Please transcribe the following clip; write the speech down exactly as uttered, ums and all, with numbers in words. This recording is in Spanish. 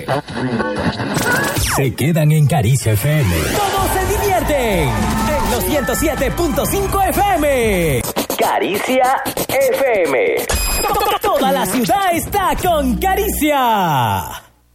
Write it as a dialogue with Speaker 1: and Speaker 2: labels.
Speaker 1: Se quedan en Caricia F M. Todos se divierten en los ciento siete punto cinco F M. Caricia F M. Toda la ciudad está con Caricia.